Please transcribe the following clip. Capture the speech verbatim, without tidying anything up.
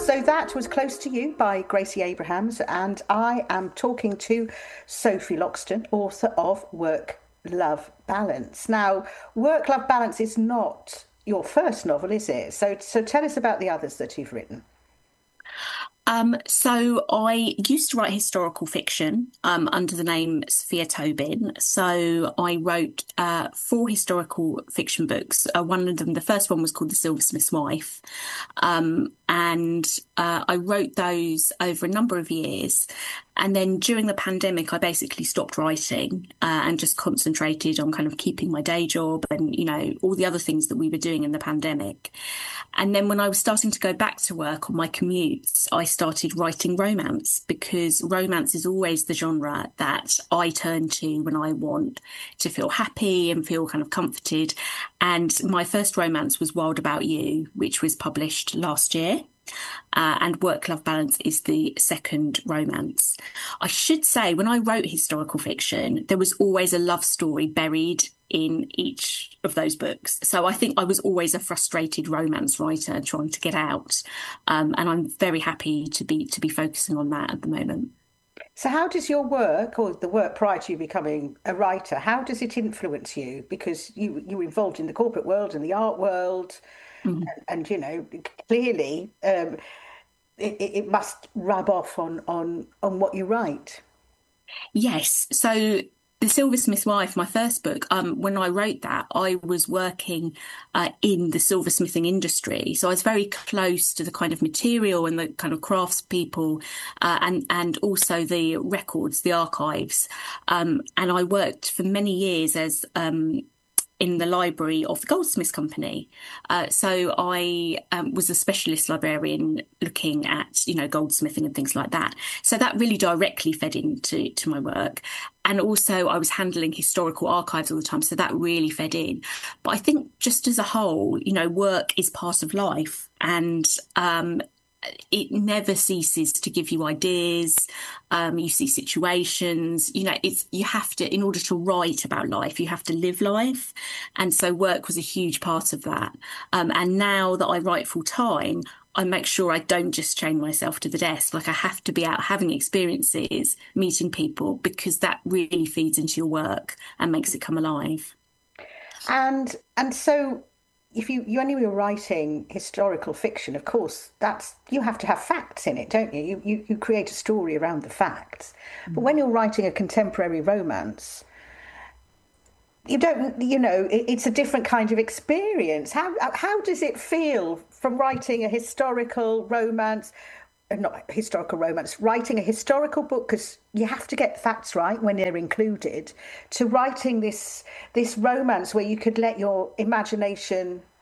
So that was Close to You by Gracie Abrahams, and I am talking to Sophie Loxton, author of Work Love Balance. Now, Work Love Balance is not your first novel, is it? So, so tell us about the others that you've written. Um, so I used to write historical fiction um, under the name Sophia Tobin. So I wrote uh, four historical fiction books. Uh, one of them, the first one was called The Silversmith's Wife. Um, and uh, I wrote those over a number of years. And then during the pandemic, I basically stopped writing uh, and just concentrated on kind of keeping my day job and, you know, all the other things that we were doing in the pandemic. And then when I was starting to go back to work on my commutes, I started writing romance because romance is always the genre that I turn to when I want to feel happy and feel kind of comforted. And my first romance was Wild About You, which was published last year. Uh, and Work Love Balance is the second romance. I should say, when I wrote historical fiction, there was always a love story buried in each of those books. So I think I was always a frustrated romance writer trying to get out. Um, and I'm very happy to be to be focusing on that at the moment. So, how does your work, or the work prior to you becoming a writer, how does it influence you? Because you you were involved in the corporate world and the art world, Mhm. and, and you know clearly um, it, it it must rub off on on on what you write. Yes. So The Silversmith's Wife, my first book, um, when I wrote that, I was working uh, in the silversmithing industry. So I was very close to the kind of material and the kind of craftspeople uh, and, and also the records, the archives. Um, and I worked for many years as um, in the library of the Goldsmiths Company. Uh, so I um, was a specialist librarian looking at, you know, goldsmithing and things like that. So that really directly fed into to my work. And also I was handling historical archives all the time. So that really fed in. But I think just as a whole, you know, work is part of life. And um, it never ceases to give you ideas. Um, you see situations, you know, it's, you have to, in order to write about life, you have to live life. And so work was a huge part of that. Um, and now that I write full time, I make sure I don't just chain myself to the desk. Like I have to be out having experiences, meeting people, because that really feeds into your work and makes it come alive. And and so if you you only were writing historical fiction, of course, that's you have to have facts in it, don't you? You you, you create a story around the facts. But when you're writing a contemporary romance, you don't, you know, it, it's a different kind of experience. How how does it feel from writing a historical romance, uh, not historical romance, writing a historical book because you have to get facts right when they're included, to writing this this romance where you could let your imagination